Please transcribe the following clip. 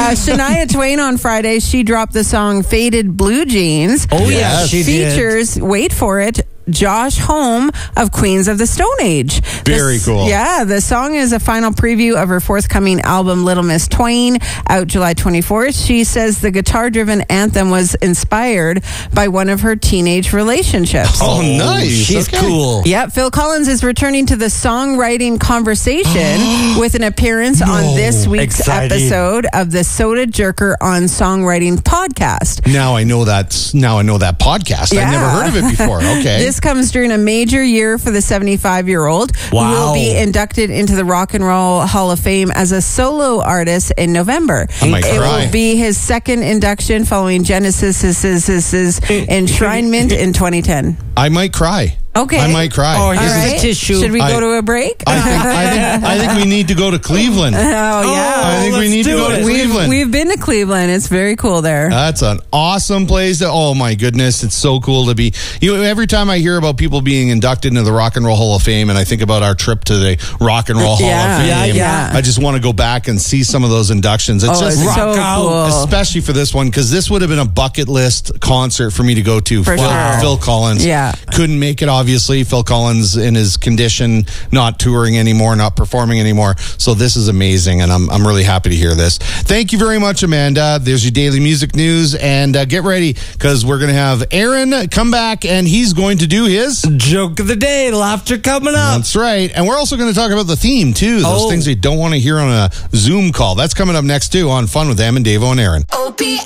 Shania Twain on Friday, she dropped the song Faded Blue Jeans. Oh, yeah, she features, wait for it, Josh Homme of Queens of the Stone Age. Very cool. Yeah, the song is a final preview of her forthcoming album, Little Miss Twain, out July 24th. She says the guitar-driven anthem was inspired by one of her teenage relationships. Oh, nice. She's cool. Yep, Phil Collins is returning to the songwriting conversation with an appearance on this week's episode of the Soda Jerker on Songwriting podcast. Now I know that podcast. Yeah. I've never heard of it before. Okay. This comes during a major year for the 75-year-old who will be inducted into the Rock and Roll Hall of Fame as a solo artist in November. I might It cry. will be his second induction following Genesis' enshrinement in 2010. I might cry. Okay. I might cry. Oh, here's All right. a tissue. Should we go to a break? I think we need to go to Cleveland. Oh, yeah. I think we need to go to Cleveland. We've been to Cleveland. It's very cool there. That's an awesome place. Oh my goodness, it's so cool to be. Every time I hear about people being inducted into the Rock and Roll Hall of Fame, and I think about our trip to the Rock and Roll Hall of Fame, Yeah. I just want to go back and see some of those inductions. It's just it's so cool. especially for this one, because this would have been a bucket list concert for me to go to. For sure. Phil Collins, couldn't make it. Obviously, Phil Collins in his condition, not touring anymore, not performing anymore. So this is amazing, and I'm really happy to hear this. Thank you very much, Amanda. There's your daily music news, and get ready, because we're going to have Aaron come back, and he's going to do his joke of the day. Laughter coming up. That's right. And we're also going to talk about the theme too. Those things you don't want to hear on a Zoom call. That's coming up next too on Fun with Em and Davo and Aaron. OPM.